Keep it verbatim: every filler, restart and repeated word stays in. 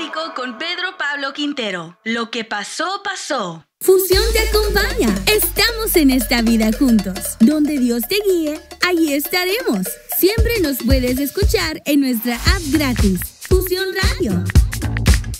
México con Pedro Pablo Quintero. Lo que pasó, pasó. Fusión te acompaña. Estamos en esta vida juntos. Donde Dios te guíe, allí estaremos. Siempre nos puedes escuchar en nuestra app gratis, Fusión Radio.